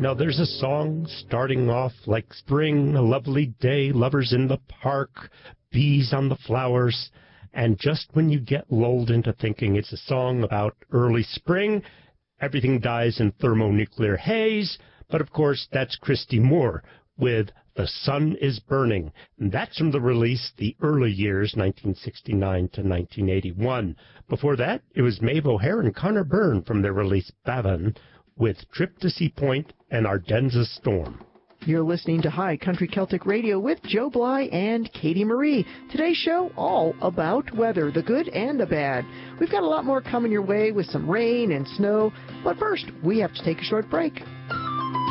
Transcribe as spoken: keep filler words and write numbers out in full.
Now there's a song starting off like spring, a lovely day, lovers in the park, bees on the flowers. And just when you get lulled into thinking it's a song about early spring, everything dies in thermonuclear haze. But of course, that's Christy Moore with The Sun is Burning. And that's from the release The Early Years, nineteen sixty-nine to nineteen eighty-one. Before that, it was Maeve O'Hare and Connor Byrne from their release Bavon with Trip to Sea Point and Ardennes Storm. You're listening to High Country Celtic Radio with Joe Bly and Katie Marie. Today's show all about weather, the good and the bad. We've got a lot more coming your way with some rain and snow, but first we have to take a short break.